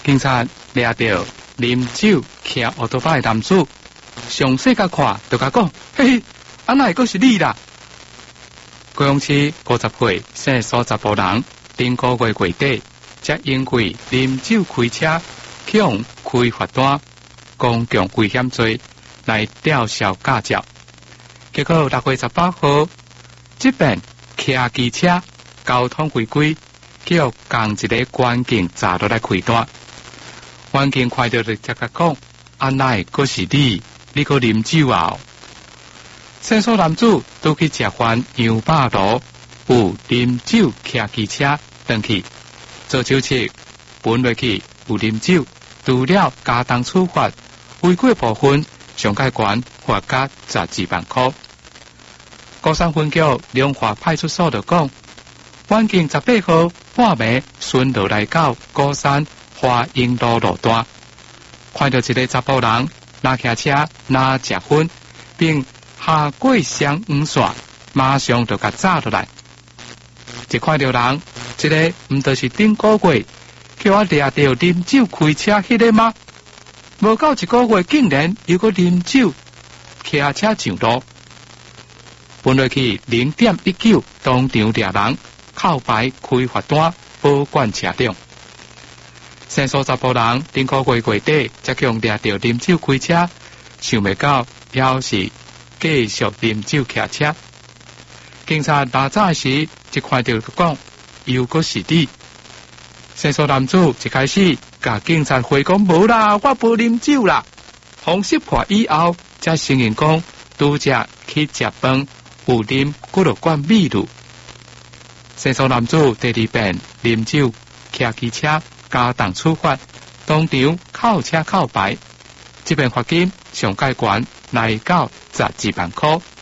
警察抓到啉酒骑奥多巴的男子，上细甲看就甲讲，嘿嘿，安那个是你啦？高雄市50岁姓苏查甫人，顶个月月底，才因为啉酒开车，向开罚单、公共危险罪来吊销驾照。结果6月18号，这边骑机车交通违规，叫共一个关警查落来开单。关警看到就才甲讲，安那个是你，你个啉酒啊？申诉男子都去食饭杨百路，有啉酒骑机车登去，做手册本落去有啉酒，除了加重处罚，违规部分上盖悬罚价12万块。高山分局龙华派出所就讲，晚间18号半暝巡逻来到高山花英路路段，看到一个查甫人拿骑车拿食薰，并下过双黄线，马上就甲炸落来。一看到人，这个毋就是顶个月叫我抓到啉酒开车迄个吗？无到一个月，竟然又个啉酒骑车上路。本落去0.19当场抓人，靠牌开罚单，保管车长。申诉查甫人顶个月月底才强抓到啉酒开车，想袂到还是继续啉酒骑车。警察拿早时一看到就讲，又个是你。申诉男子一开始甲警察回讲无啦，我无啉酒啦。红识破以后，才承认讲拄则去食饭。有啉几落罐米露，申诉男子第2遍啉酒骑机车加重处罚，当场扣车扣牌，这边罚金上盖悬来到12万块。